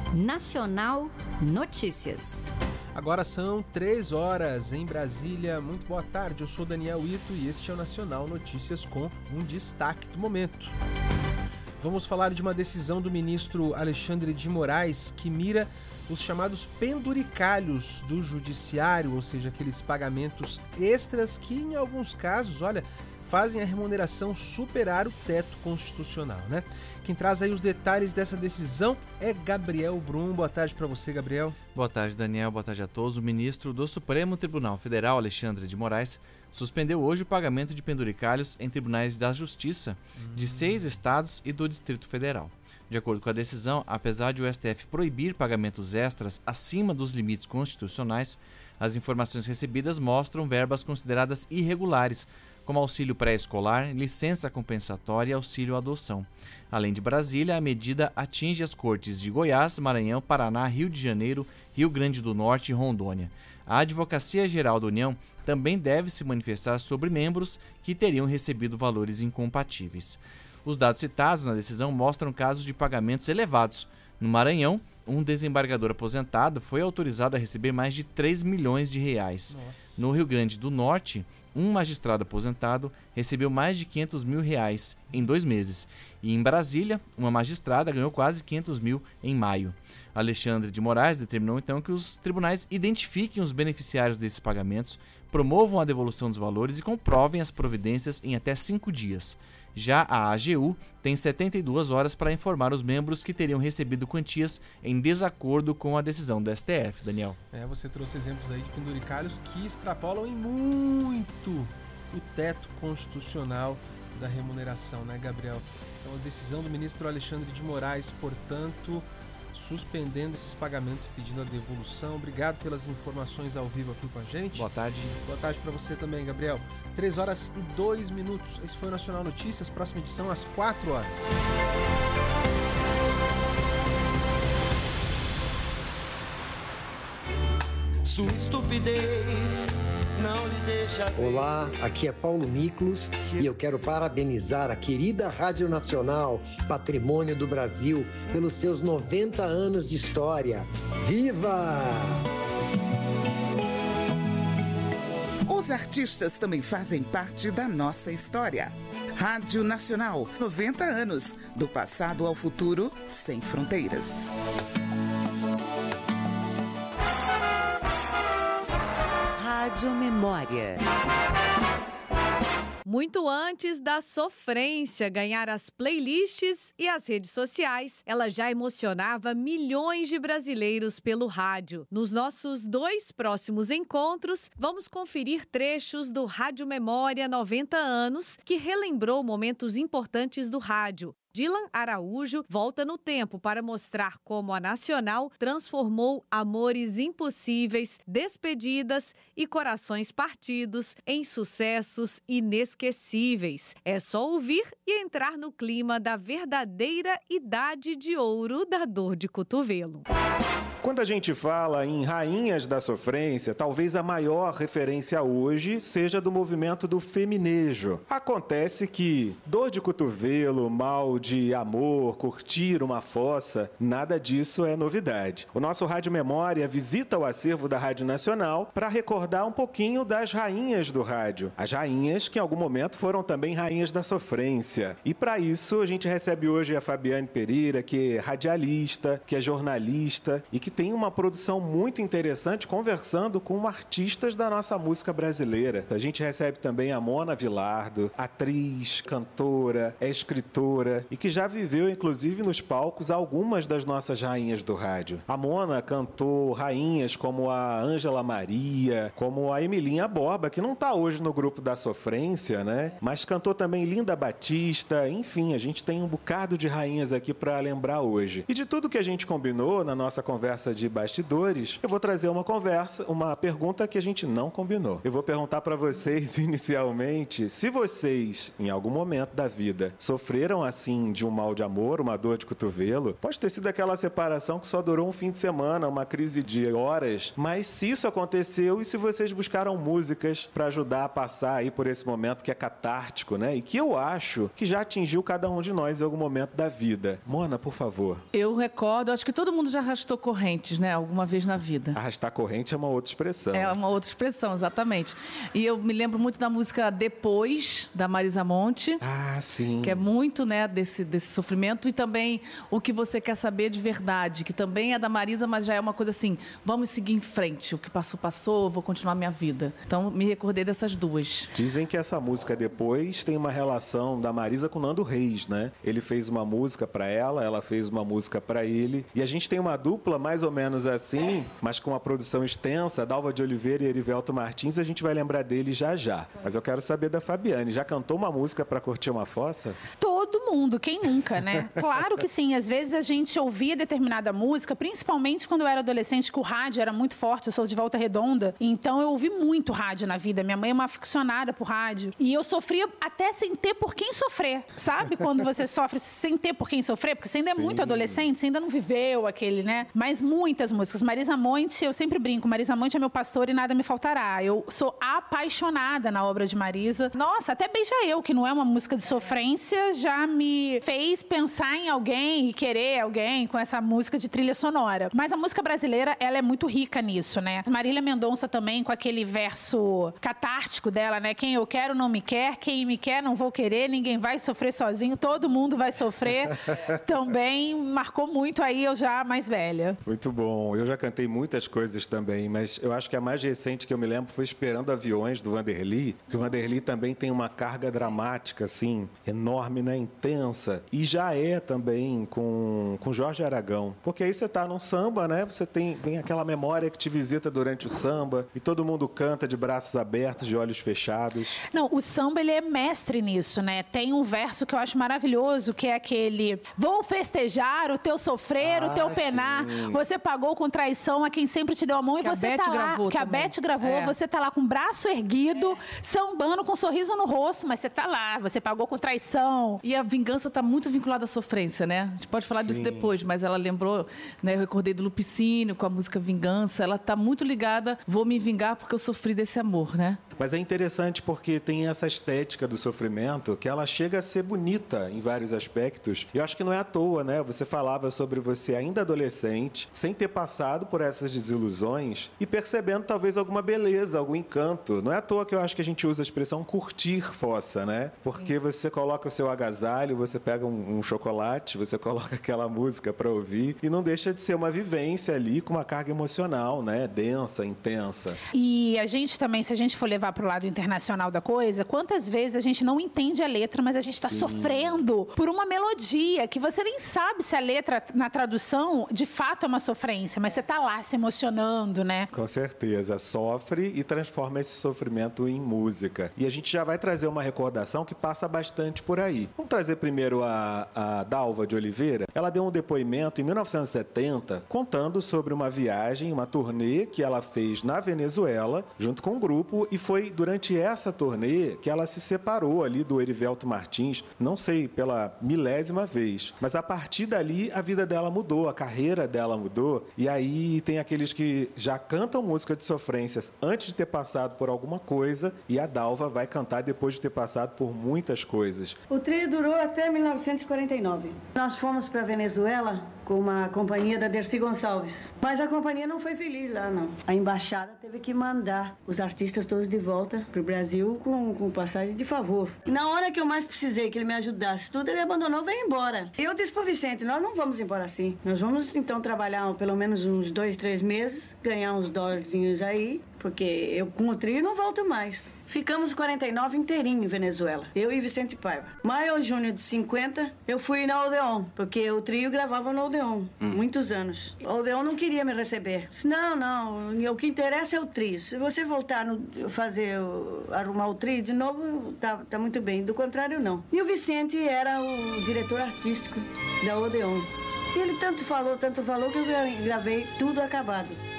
Nacional Notícias. Agora são 3 horas em Brasília. Muito boa tarde, eu sou Daniel Ito e este é o Nacional Notícias com um destaque do momento. Vamos falar de uma decisão do ministro Alexandre de Moraes que mira os chamados penduricalhos do judiciário, ou seja, aqueles pagamentos extras que em alguns casos, fazem a remuneração superar o teto constitucional, né? Quem traz aí os detalhes dessa decisão é Gabriel Brum. Boa tarde para você, Gabriel. Boa tarde, Daniel. Boa tarde a todos. O ministro do Supremo Tribunal Federal, Alexandre de Moraes, suspendeu hoje o pagamento de penduricalhos em tribunais da Justiça de 6 estados e do Distrito Federal. De acordo com a decisão, apesar de o STF proibir pagamentos extras acima dos limites constitucionais, as informações recebidas mostram verbas consideradas irregulares, como auxílio pré-escolar, licença compensatória e auxílio adoção. Além de Brasília, a medida atinge as cortes de Goiás, Maranhão, Paraná, Rio de Janeiro, Rio Grande do Norte e Rondônia. A Advocacia Geral da União também deve se manifestar sobre membros que teriam recebido valores incompatíveis. Os dados citados na decisão mostram casos de pagamentos elevados. No Maranhão, um desembargador aposentado foi autorizado a receber mais de 3 milhões de reais. Nossa. No Rio Grande do Norte, um magistrado aposentado recebeu mais de 500 mil reais em 2 meses. E em Brasília, uma magistrada ganhou quase 500 mil em maio. Alexandre de Moraes determinou então que os tribunais identifiquem os beneficiários desses pagamentos, promovam a devolução dos valores e comprovem as providências em até 5 dias. Já a AGU tem 72 horas para informar os membros que teriam recebido quantias em desacordo com a decisão do STF, Daniel. Você trouxe exemplos aí de penduricalhos que extrapolam em muito o teto constitucional da remuneração, né, Gabriel? Então, a decisão do ministro Alexandre de Moraes, portanto, suspendendo esses pagamentos e pedindo a devolução. Obrigado pelas informações ao vivo aqui com a gente. Boa tarde. Boa tarde para você também, Gabriel. 3 horas e 2 minutos. Esse foi o Nacional Notícias. Próxima edição às 4 horas. Sua estupidez não lhe deixa ver. Olá, aqui é Paulo Miklos e eu quero parabenizar a querida Rádio Nacional, patrimônio do Brasil, pelos seus 90 anos de história. Viva! Os artistas também fazem parte da nossa história. Rádio Nacional, 90 anos, do passado ao futuro, sem fronteiras. Rádio Memória. Muito antes da sofrência ganhar as playlists e as redes sociais, ela já emocionava milhões de brasileiros pelo rádio. Nos nossos 2 próximos encontros, vamos conferir trechos do Rádio Memória 90 anos, que relembrou momentos importantes do rádio. Dylan Araújo volta no tempo para mostrar como a Nacional transformou amores impossíveis, despedidas e corações partidos em sucessos inesquecíveis. É só ouvir e entrar no clima da verdadeira idade de ouro da dor de cotovelo. Quando a gente fala em rainhas da sofrência, talvez a maior referência hoje seja do movimento do feminejo. Acontece que dor de cotovelo, mal de amor, curtir uma fossa, nada disso é novidade. O nosso Rádio Memória visita o acervo da Rádio Nacional para recordar um pouquinho das rainhas do rádio. As rainhas que em algum momento foram também rainhas da sofrência. E para isso a gente recebe hoje a Fabiane Pereira, que é radialista, que é jornalista e que tem uma produção muito interessante conversando com artistas da nossa música brasileira. A gente recebe também a Mona Vilardo, atriz, cantora, escritora e que já viveu inclusive nos palcos algumas das nossas rainhas do rádio. A Mona cantou rainhas como a Ângela Maria, como a Emilinha Borba, que não está hoje no grupo da sofrência, né? Mas cantou também Linda Batista, enfim, a gente tem um bocado de rainhas aqui para lembrar hoje. E de tudo que a gente combinou na nossa conversa conversa de bastidores, eu vou trazer uma pergunta que a gente não combinou. Eu vou perguntar para vocês inicialmente se vocês, em algum momento da vida, sofreram assim de um mal de amor, uma dor de cotovelo. Pode ter sido aquela separação que só durou um fim de semana, uma crise de horas, mas se isso aconteceu e se vocês buscaram músicas para ajudar a passar aí por esse momento que é catártico, né? E que eu acho que já atingiu cada um de nós em algum momento da vida. Mona, por favor. Eu recordo, acho que todo mundo já arrastou correntes, né? Alguma vez na vida. Arrastar corrente é uma outra expressão. É uma outra expressão, exatamente. E eu me lembro muito da música Depois, da Marisa Monte. Ah, sim. Que é muito, né, desse sofrimento. E também O Que Você Quer Saber de Verdade, que também é da Marisa, mas já é uma coisa assim, vamos seguir em frente. O que passou, passou, vou continuar minha vida. Então, me recordei dessas duas. Dizem que essa música Depois tem uma relação da Marisa com o Nando Reis, né? Ele fez uma música pra ela fez uma música pra ele. E a gente tem uma dupla mais ou menos assim, mas com uma produção extensa, Dalva de Oliveira e Erivelto Martins, a gente vai lembrar dele já já. Mas eu quero saber da Fabiane, já cantou uma música pra curtir uma fossa? Todo mundo, quem nunca, né? Claro que sim, às vezes a gente ouvia determinada música, principalmente quando eu era adolescente, que o rádio era muito forte, eu sou de Volta Redonda, então eu ouvi muito rádio na vida, minha mãe é uma aficionada por rádio, e eu sofria até sem ter por quem sofrer, sabe? Quando você sofre sem ter por quem sofrer, porque você ainda é muito adolescente, você ainda não viveu aquele, né? Mas muitas músicas, Marisa Monte, eu sempre brinco, Marisa Monte é meu pastor e nada me faltará, eu sou apaixonada na obra de Marisa. Nossa, até Beija Eu, que não é uma música de sofrência, já me fez pensar em alguém e querer alguém com essa música de trilha sonora. Mas a música brasileira, ela é muito rica nisso, né? Marília Mendonça também, com aquele verso catártico dela, né? Quem eu quero não me quer, quem me quer não vou querer, ninguém vai sofrer sozinho, todo mundo vai sofrer. Também marcou muito aí, eu já mais velha. Muito bom. Eu já cantei muitas coisas também, mas eu acho que a mais recente que eu me lembro foi Esperando Aviões, do Vanderly, porque o Vanderly também tem uma carga dramática, assim, enorme, né? Intensa. E já é também com Jorge Aragão. Porque aí você tá num samba, né? Você vem aquela memória que te visita durante o samba e todo mundo canta de braços abertos, de olhos fechados. Não, o samba, ele é mestre nisso, né? Tem um verso que eu acho maravilhoso, que é aquele: vou festejar o teu sofrer, o teu penar. Sim. Você pagou com traição a quem sempre te deu a mão e você tá lá. Que a Beth gravou, você tá lá com o braço erguido, sambando com um sorriso no rosto, mas você tá lá, você pagou com traição. E a vingança tá muito vinculada à sofrência, né? A gente pode falar disso depois, mas ela lembrou, né? Eu recordei do Lupicínio com a música Vingança. Ela tá muito ligada, vou me vingar porque eu sofri desse amor, né? Mas é interessante porque tem essa estética do sofrimento que ela chega a ser bonita em vários aspectos. E eu acho que não é à toa, né? Você falava sobre você ainda adolescente, sem ter passado por essas desilusões e percebendo talvez alguma beleza, algum encanto. Não é à toa que eu acho que a gente usa a expressão curtir fossa, né? Porque você coloca o seu agasalho, você pega um chocolate, você coloca aquela música para ouvir e não deixa de ser uma vivência ali com uma carga emocional, né? Densa, intensa. E a gente também, se a gente for levar para o lado internacional da coisa, quantas vezes a gente não entende a letra, mas a gente está sofrendo por uma melodia que você nem sabe se a letra, na tradução, de fato é uma sofrência, mas você está lá se emocionando, né? Com certeza. Sofre e transforma esse sofrimento em música. E a gente já vai trazer uma recordação que passa bastante por aí. Vamos trazer primeiro a Dalva de Oliveira. Ela deu um depoimento em 1970 contando sobre uma viagem, uma turnê que ela fez na Venezuela, junto com um grupo, e foi durante essa turnê que ela se separou ali do Erivelto Martins, não sei, pela milésima vez. Mas a partir dali, a vida dela mudou, a carreira dela mudou. E aí tem aqueles que já cantam música de sofrências antes de ter passado por alguma coisa, e a Dalva vai cantar depois de ter passado por muitas coisas. O trio durou até 1949. Nós fomos para Venezuela com uma companhia da Dercy Gonçalves. Mas a companhia não foi feliz lá, não. A embaixada teve que mandar os artistas todos de volta pro Brasil com passagem de favor. E na hora que eu mais precisei que ele me ajudasse tudo, ele abandonou e veio embora. E eu disse pro Vicente, nós não vamos embora assim. Nós vamos, então, trabalhar pelo menos uns 2, 3 meses, ganhar uns dólarzinhos aí, porque eu com o trio não volto mais. Ficamos 49 inteirinho em Venezuela, eu e Vicente Paiva. Maio ou junho de 50, eu fui na Odeon, porque o trio gravava no Odeon, muitos anos. O Odeon não queria me receber. Disse, não, o que interessa é o trio. Se você voltar arrumar o trio de novo, tá muito bem. Do contrário, não. E o Vicente era o diretor artístico da Odeon. E ele tanto falou que eu gravei tudo acabado.